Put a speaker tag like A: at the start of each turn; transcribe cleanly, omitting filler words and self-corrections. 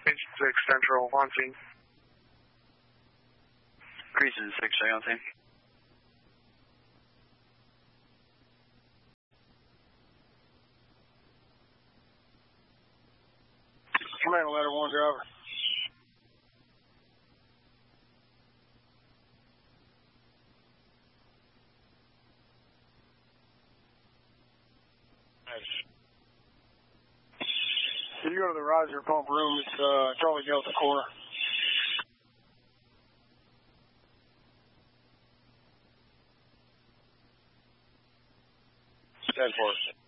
A: Station 6 Central, on scene.
B: Cruises 6, J on scene.
C: Command letter 1, driver. Can you go to the riser pump room? It's Charlie Delta corner. 10-4.